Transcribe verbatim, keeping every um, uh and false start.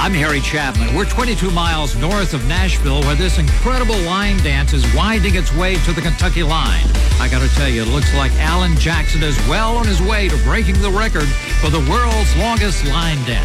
I'm Harry Chapman. We're twenty-two miles north of Nashville, where this incredible line dance is winding its way to the Kentucky line. I got to tell you, it looks like Alan Jackson is well on his way to breaking the record for the world's longest line dance.